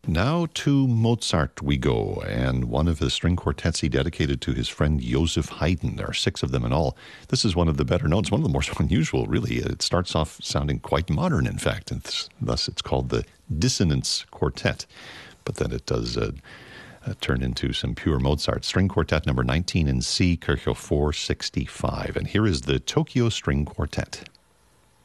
Now to Mozart we go, and one of his string quartets he dedicated to his friend Joseph Haydn. There are 6 of them in all. This is one of the better known. It's one of the more unusual, really. It starts off sounding quite modern, in fact, and thus it's called the Dissonance Quartet. But then it does turn into some pure Mozart. String Quartet number 19 in C, Kirchhoff 465. And here is the Tokyo String Quartet.